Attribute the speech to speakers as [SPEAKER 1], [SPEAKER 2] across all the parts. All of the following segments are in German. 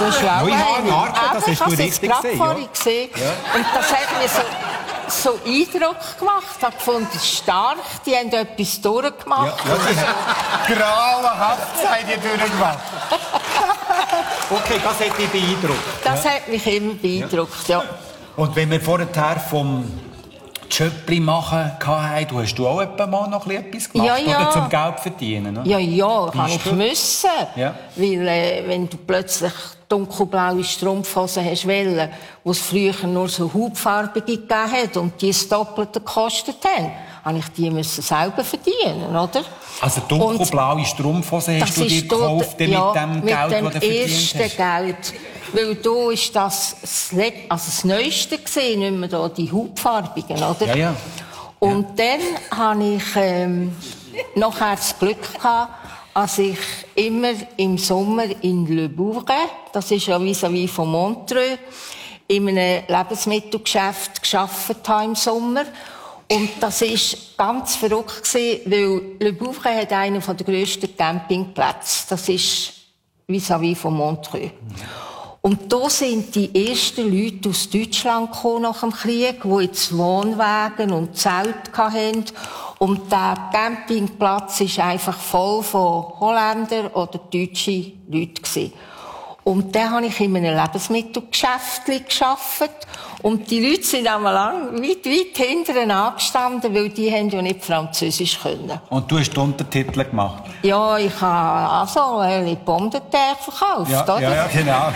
[SPEAKER 1] Das ist auch
[SPEAKER 2] das hast du richtig gesehen.
[SPEAKER 1] Ja. Und das hat mir so Eindruck gemacht. Ich habe gefunden, stark, die haben etwas durchgemacht.
[SPEAKER 3] Ja, grauenhaft seid ihr durchgemacht.
[SPEAKER 2] Okay, das hat dich beeindruckt.
[SPEAKER 1] Das hat mich immer beeindruckt, ja.
[SPEAKER 2] Und wenn wir vorher vom Schöppli machen hatten, hast du auch mal noch etwas gemacht,
[SPEAKER 1] ja.
[SPEAKER 2] oder zum Geld verdienen? Oder?
[SPEAKER 1] Ja, kann ich müssen.
[SPEAKER 2] Ja.
[SPEAKER 1] Weil, wenn du plötzlich dunkelblaue Strumpfhosen hast wollen, wo es früher nur so hautfarbige gegeben hat und die das Doppelte gekostet haben, habe ich die müssen selber verdienen, oder?
[SPEAKER 2] Also dunkelblaue Strumpfhosen hast du dir gekauft mit dem Geld, das du verdient hast?
[SPEAKER 1] Mit dem ersten Geld. Weil da ist das Neueste gesehen, nicht mehr da, die hautfarbigen, oder?
[SPEAKER 2] Ja.
[SPEAKER 1] Und dann habe ich nachher das Glück gehabt, als ich immer im Sommer in Le Bourget, das ist ja vis-à-vis von Montreux, in einem Lebensmittelgeschäft gearbeitet habe im Sommer. Und das war ganz verrückt gewesen, weil Le Bourget hat einen der grössten Campingplätze. Das ist vis-à-vis von Montreux. Und da sind die ersten Leute aus Deutschland gekommen nach dem Krieg, die jetzt Wohnwagen und Zelte hatten. Und der Campingplatz war einfach voll von Holländern oder deutschen Leuten. Und dann habe ich in einem Lebensmittelgeschäft gearbeitet. Und die Leute sind einmal weit hinten angestanden, weil die haben ja nicht Französisch können.
[SPEAKER 2] Und du hast die Untertitel gemacht?
[SPEAKER 1] Ja, ich habe eine Pomme de terre verkauft, oder?
[SPEAKER 2] Ja, genau.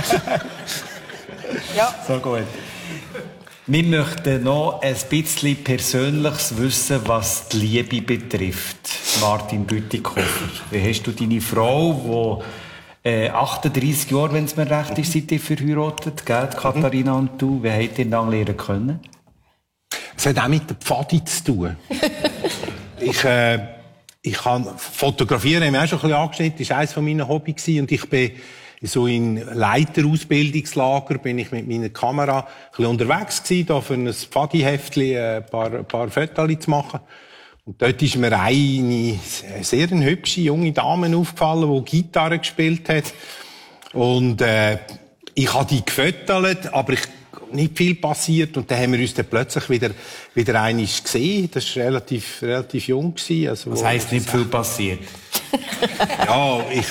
[SPEAKER 1] Ja.
[SPEAKER 2] So gut. Wir möchten noch ein bisschen Persönliches wissen, was die Liebe betrifft. Martin Bütikofer. Wie hast du deine Frau, die 38 Jahre, wenn es mir recht ist, seid ihr verheiratet, gell, Katharina und du? Wie habt ihr dann lernen können?
[SPEAKER 3] Es hat auch mit der Pfadi zu tun. Ich kann fotografieren, haben wir auch schon ein bisschen angeschnitten, das war eines meiner Hobbys. Und ich bin so in Leiterausbildungslager, bin ich mit meiner Kamera ein bisschen unterwegs gewesen, da für ein Pfadi-Heftchen ein paar Fotos zu machen. Und dort ist mir eine sehr hübsche junge Dame aufgefallen, die Gitarre gespielt hat. Und ich habe die gefotogt, aber nicht viel passiert. Und dann haben wir uns dann plötzlich wieder einmal gesehen. Das war relativ jung gewesen. Also,
[SPEAKER 2] was heisst nicht viel passiert?
[SPEAKER 3] Ja, ich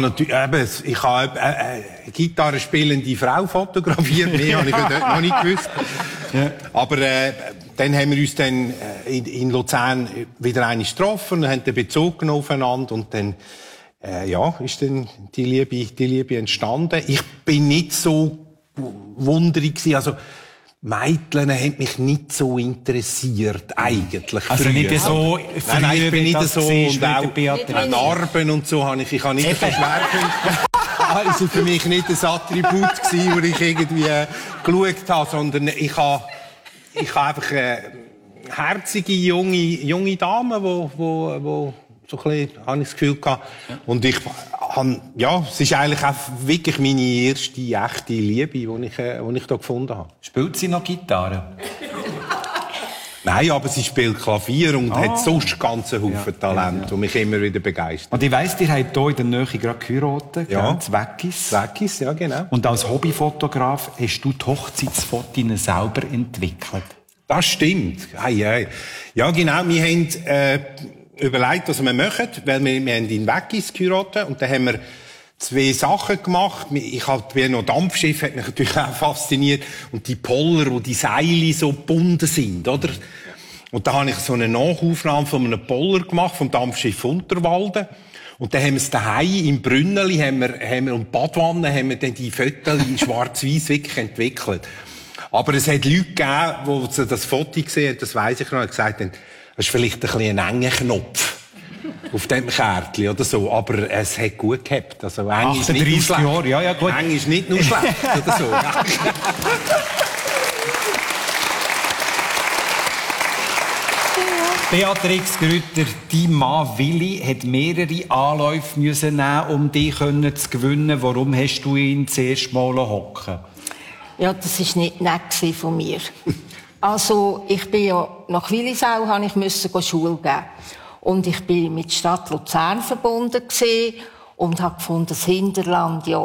[SPEAKER 3] habe eine Gitarre spielende Frau fotografiert. Mehr habe ich dort noch nicht gewusst. Ja. Aber dann haben wir uns dann in Luzern wieder einmal getroffen und haben den Bezug genommen aufeinander. Und dann ist dann die Liebe entstanden. Ich bin nicht so wunderig gewesen. Also, Mädchen haben mich nicht so interessiert, eigentlich.
[SPEAKER 2] Also
[SPEAKER 3] früher.
[SPEAKER 2] nicht so früh,
[SPEAKER 3] nein, ich bin nicht so, und
[SPEAKER 2] auch
[SPEAKER 3] Narben und so habe ich habe nicht so Schwerpunkte. Also für mich nicht ein Attribut gewesen, wo ich irgendwie geschaut habe, sondern ich habe einfach herzige, junge Damen, wo so ein bisschen, habe ich das Gefühl gehabt. Und es ist eigentlich auch wirklich meine erste echte Liebe, die ich da gefunden habe.
[SPEAKER 2] Spielt sie noch Gitarre?
[SPEAKER 3] Nein, aber sie spielt Klavier und hat sonst ganz einen Haufen Talent, und mich immer wieder begeistert.
[SPEAKER 2] Und ich weiss, ihr habt hier in der Nähe gerade geheiratet,
[SPEAKER 3] Zweckis. Zweckis, ja, genau.
[SPEAKER 2] Und als Hobbyfotograf hast du die Hochzeitsfotos selber entwickelt.
[SPEAKER 3] Das stimmt. Hey. Ja, genau. Wir haben überlegt, was wir machen, weil wir haben in Weggis geheiratet und dann haben wir 2 Sachen gemacht. Wie noch Dampfschiff hat mich natürlich auch fasziniert, und die Poller, wo die Seile so gebunden sind, oder? Und da habe ich so eine Nachaufnahme von einem Poller gemacht, vom Dampfschiff Unterwalden. Und dann haben wir es daheim im Brünneli, haben wir und Badwanne haben wir dann die Fotos schwarz-weiß wirklich entwickelt. Aber es hat Leute gegeben, die das Foto gesehen haben, das weiss ich noch, und gesagt haben, das ist vielleicht ein bisschen ein enger Knopf auf dem Kärtchen oder so, aber es hat gut gehabt. Also,
[SPEAKER 2] 38 Jahre, ja, gut.
[SPEAKER 3] Eng ist nicht nur schlecht oder so.
[SPEAKER 2] Beatrix Grütter, dein Mann Willi hat mehrere Anläufe müssen nehmen, um dich zu gewinnen. Warum hast du ihn zuerst mal hocken?
[SPEAKER 1] Ja, das war nicht nett von mir. Also, ich bin ja nach Willisau, musste Schule geben. Und ich bin mit der Stadt Luzern verbunden gewesen und habe gefunden, das Hinterland, ja,